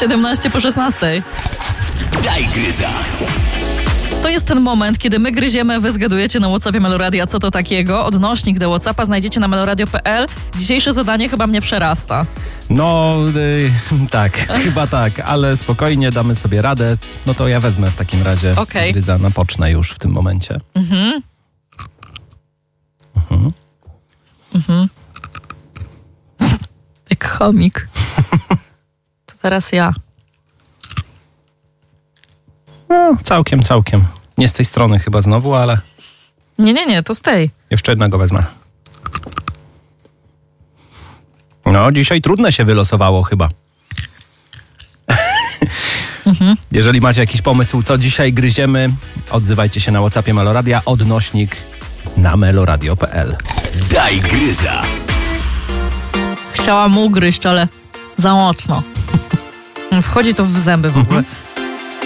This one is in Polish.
17 po 16. Daj gryza. To jest ten moment, kiedy my gryziemy, wy zgadujecie na WhatsAppie Meloradia, co to takiego. Odnośnik do WhatsAppa znajdziecie na meloradio.pl. Dzisiejsze zadanie chyba mnie przerasta. No, tak, chyba tak, ale spokojnie, damy sobie radę. No to ja wezmę w takim razie gryza, napocznę już w tym momencie. Jak chomik. To teraz ja. No, całkiem. Nie z tej strony chyba znowu, ale... Nie, to z tej. Jeszcze jednego wezmę. No, dzisiaj trudne się wylosowało chyba. Jeżeli macie jakiś pomysł, co dzisiaj gryziemy, odzywajcie się na WhatsAppie Meloradia, odnośnik na meloradio.pl. Daj gryza. Chciałam ugryźć, ale za mocno. Wchodzi to w zęby w ogóle.